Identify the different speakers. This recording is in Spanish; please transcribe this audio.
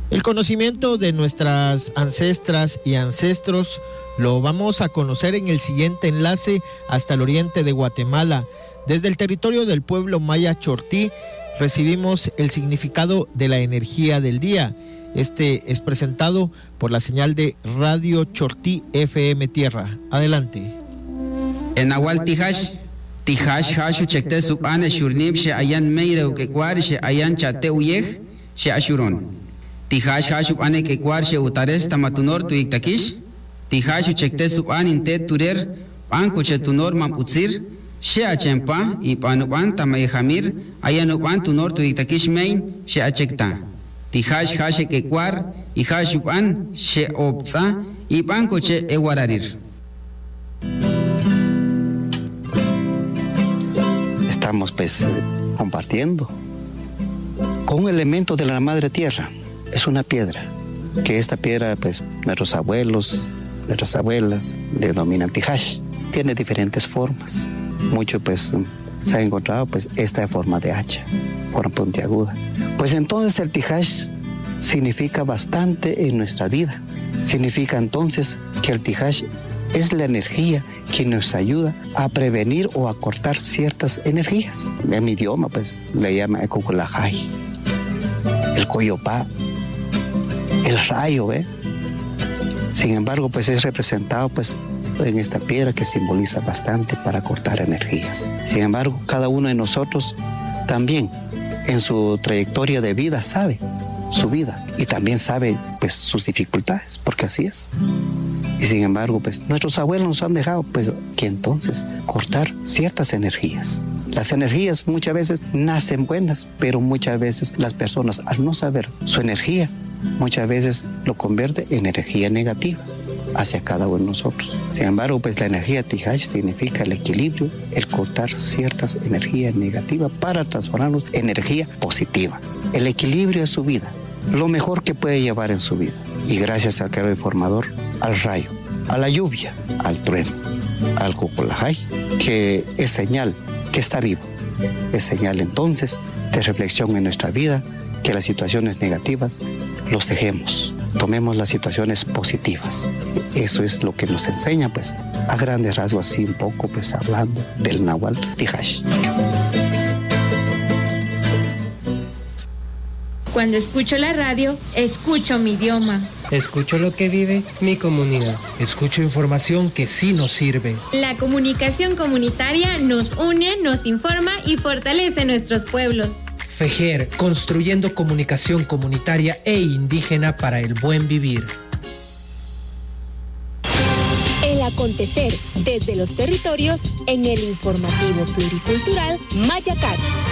Speaker 1: El conocimiento de nuestras ancestras y ancestros lo vamos a conocer en el siguiente enlace hasta el oriente de Guatemala. Desde el territorio del pueblo maya Chortí recibimos el significado de la energía del día. Este es presentado por la señal de Radio Chortí FM Tierra. Adelante.
Speaker 2: En Nahual Tijash Hashu Chekte Subane Shurnib She Ayan Meireu Kekwar She Ayan Chate Uyej She Ashuron. Tijash Hashu Ane Kekwar She Utares Tamatunor Tuiktakish. Tijash Chekte Subane Inte Turer Panko Che Tunor Mamutzir She Achempa y Panupan Tamayhamir Ayanupan Tunor Tuiktakish Main She Achekta. Tijash Hashe Kekwar y Hashupan She Opza y Panko Che Ewararir.
Speaker 3: Estamos pues compartiendo con un elemento de la madre tierra. Es una piedra, que esta piedra pues nuestros abuelos, nuestras abuelas le denominan tijash. Tiene diferentes formas. Mucho pues se ha encontrado pues esta forma de hacha, forma puntiaguda. Pues entonces el tijash significa bastante en nuestra vida. Significa entonces que el tijash es la energía que nos ayuda a prevenir o a cortar ciertas energías. En mi idioma, pues, le llama el cuculajay, el coyopá, el rayo, ¿eh? Sin embargo, pues es representado, pues, en esta piedra que simboliza bastante para cortar energías. Sin embargo, cada uno de nosotros también, en su trayectoria de vida, sabe su vida y también sabe, pues, sus dificultades, porque así es. Y sin embargo, pues nuestros abuelos nos han dejado pues que entonces cortar ciertas energías. Las energías muchas veces nacen buenas, pero muchas veces las personas al no saber su energía, muchas veces lo convierte en energía negativa hacia cada uno de nosotros. Sin embargo, pues la energía Tijash significa el equilibrio, el cortar ciertas energías negativas para transformarnos en energía positiva. El equilibrio es su vida, lo mejor que puede llevar en su vida. Y gracias al creador y formador, al rayo, a la lluvia, al trueno, al cuculajay, que es señal que está vivo. Es señal entonces de reflexión en nuestra vida, que las situaciones negativas los dejemos, tomemos las situaciones positivas. Eso es lo que nos enseña, pues, a grandes rasgos, así un poco, pues, hablando del Nahual Tijash.
Speaker 4: Cuando escucho la radio, escucho mi idioma.
Speaker 5: Escucho lo que vive mi comunidad. Escucho información que sí nos sirve.
Speaker 4: La comunicación comunitaria nos une, nos informa y fortalece nuestros pueblos.
Speaker 5: FEJER, construyendo comunicación comunitaria e indígena para el buen vivir.
Speaker 6: El acontecer desde los territorios en el informativo pluricultural Mayacat.